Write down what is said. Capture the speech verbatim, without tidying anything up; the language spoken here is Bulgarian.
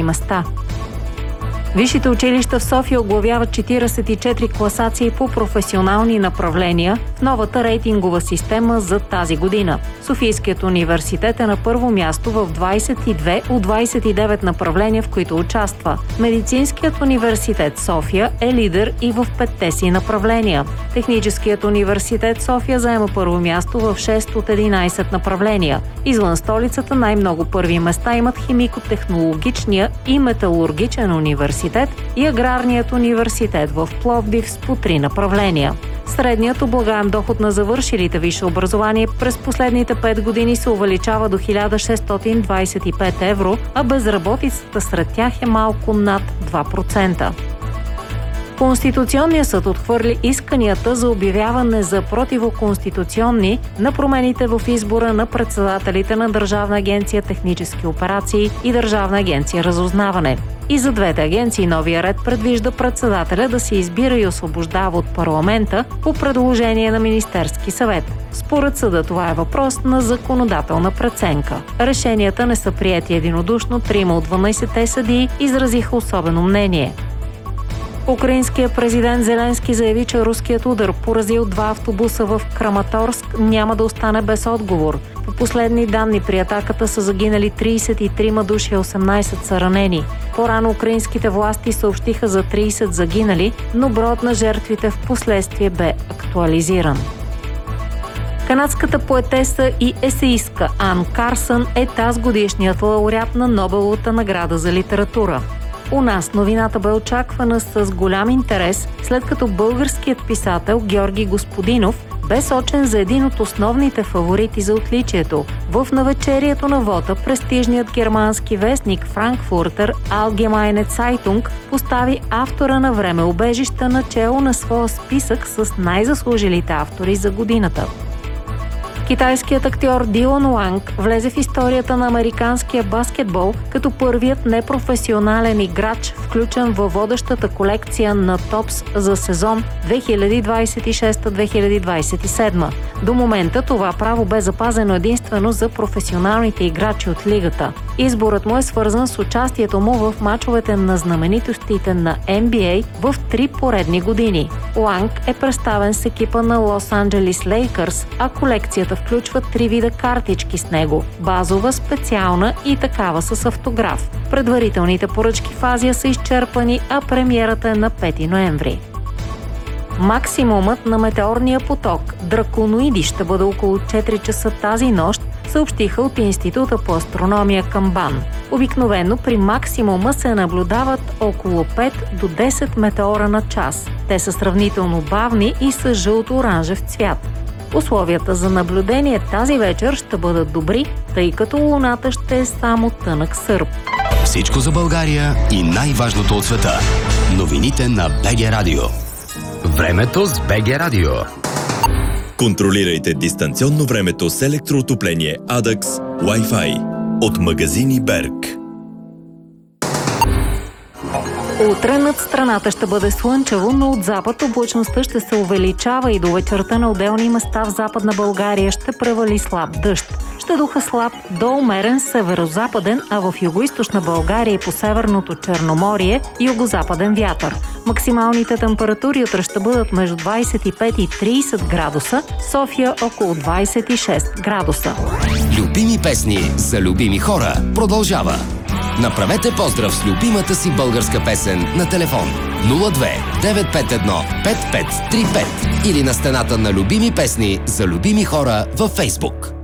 места. Висшите училища в София оглавяват четиридесет и четири класации по професионални направления в новата рейтингова система за тази година. Софийският университет е на първо място в двадесет и две от двадесет и девет направления, в които участва. Медицинският университет София е лидер и в петте си направления. Техническият университет София заема първо място в шест от единадесет направления. Извън столицата най-много първи места имат химико-технологичния и металургичен университет и Аграрният университет в Пловдив с по три направления. Средният облагаем доход на завършилите висше образование през последните пет години се увеличава до хиляда шестстотин двадесет и пет евро, а безработицата сред тях е малко над два процента. Конституционният съд отхвърли исканията за обявяване за противоконституционни на промените в избора на председателите на Държавна агенция технически операции и Държавна агенция разузнаване. И за двете агенции новия ред предвижда председателя да се избира и освобождава от парламента по предложение на Министерски съвет. Според съда това е въпрос на законодателна преценка. Решенията не са приети единодушно, трима от дванадесетте съдии изразиха особено мнение. Украинският президент Зеленски заяви, че руският удар, поразил два автобуса в Краматорск, няма да остане без отговор. По последни данни при атаката са загинали тридесет и трима души, осемнадесет са ранени. По-рано украинските власти съобщиха за тридесет загинали, но броят на жертвите в последствие бе актуализиран. Канадската поетеса и есеистка Ан Карсън е тазгодишният лауреат на Нобеловата награда за литература. У нас новината бе очаквана с голям интерес, след като българският писател Георги Господинов бе сочен за един от основните фаворити за отличието. В навечерието на вота престижният германски вестник Frankfurter Allgemeine Zeitung постави автора на Времеубежища начело на своя списък с най-заслужилите автори за годината. Китайският актьор Дилан Уанг влезе в историята на американския баскетбол като първият непрофесионален играч, включен във водещата колекция на Топс за сезон две хиляди двадесет и шеста - две хиляди двадесет и седма. До момента това право бе запазено единствено за професионалните играчи от лигата. Изборът му е свързан с участието му в мачовете на знаменитостите на Н Б А в три поредни години. Уанг е представен с екипа на Лос Анджелис Лейкърс, а колекцията включва три вида картички с него – базова, специална и такава с автограф. Предварителните поръчки в Азия са изчерпани, а премиерата е на пети ноември. Максимумът на метеорния поток Драконоиди ще бъде около четири часа тази нощ, съобщиха от Института по астрономия към БАН. Обикновено при максимума се наблюдават около пет до десет метеора на час. Те са сравнително бавни и са жълто-оранжев цвят. Условията за наблюдение тази вечер ще бъдат добри, тъй като луната ще е само тънък сърп. Всичко за България и най-важното от света. Новините на Б Г Радио. Времето с Б Г Радио. Контролирайте дистанционно времето с електроотопление Адакс Wi-Fi от магазини Берг. Утре над страната ще бъде слънчево, но от запад облачността ще се увеличава и до вечерта на отделни места в Западна България ще превали слаб дъжд. Ще духа слаб до умерен северозападен, а в югоизточна България и по северното Черноморие югозападен вятър. Максималните температури утре ще бъдат между двадесет и пет и тридесет градуса, София около двадесет и шест градуса. Любими песни за любими хора продължава. Направете поздрав с любимата си българска песен на телефон нула две девет пет едно пет пет три пет или на стената на любими песни за любими хора във Фейсбук.